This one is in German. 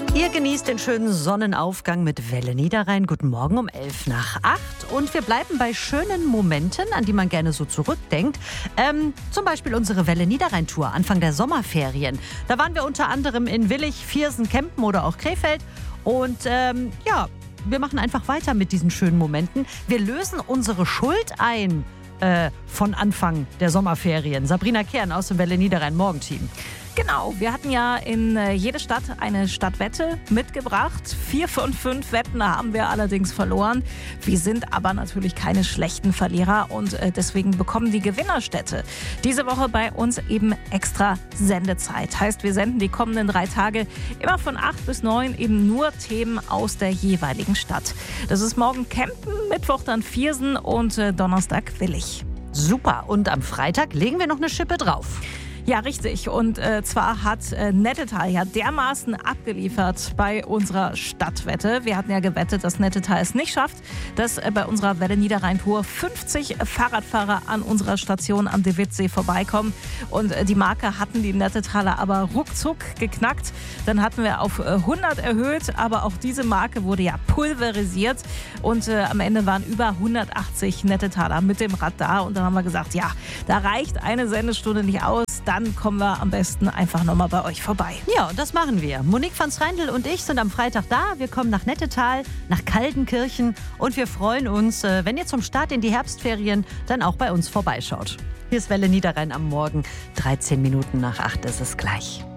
Ihr genießt den schönen Sonnenaufgang mit Welle Niederrhein. Guten Morgen um 7:55. Und wir bleiben bei schönen Momenten, an die man gerne so zurückdenkt. Zum Beispiel unsere Welle Niederrhein-Tour Anfang der Sommerferien. Da waren wir unter anderem in Willich, Viersen, Kempen oder auch Krefeld. Und wir machen einfach weiter mit diesen schönen Momenten. Wir lösen unsere Schuld ein von Anfang der Sommerferien. Sabrina Kern aus dem Welle Niederrhein Morgenteam. Genau, wir hatten ja in jede Stadt eine Stadtwette mitgebracht. 4 von 5 Wetten haben wir allerdings verloren. Wir sind aber natürlich keine schlechten Verlierer und deswegen bekommen die Gewinnerstädte diese Woche bei uns eben extra Sendezeit. Heißt, wir senden die kommenden 3 Tage immer von 8 bis 9 eben nur Themen aus der jeweiligen Stadt. Das ist morgen Kempen, Mittwoch dann Viersen und Donnerstag Willich. Super, und am Freitag legen wir noch eine Schippe drauf. Ja, richtig. Und zwar hat Nettetal ja dermaßen abgeliefert bei unserer Stadtwette. Wir hatten ja gewettet, dass Nettetal es nicht schafft, dass bei unserer Welle Niederrhein-Tour 50 Fahrradfahrer an unserer Station am De Witt-See vorbeikommen. Und die Marke hatten die Nettetaler aber ruckzuck geknackt. Dann hatten wir auf 100 erhöht, aber auch diese Marke wurde ja pulverisiert. Und am Ende waren über 180 Nettetaler mit dem Rad da. Und dann haben wir gesagt, ja, da reicht eine Sendestunde nicht aus. Dann kommen wir am besten einfach nochmal bei euch vorbei. Ja, und das machen wir. Monique van Schreindl und ich sind am Freitag da. Wir kommen nach Nettetal, nach Kaldenkirchen und wir freuen uns, wenn ihr zum Start in die Herbstferien dann auch bei uns vorbeischaut. Hier ist Welle Niederrhein am Morgen. 13 Minuten nach 8 ist es gleich.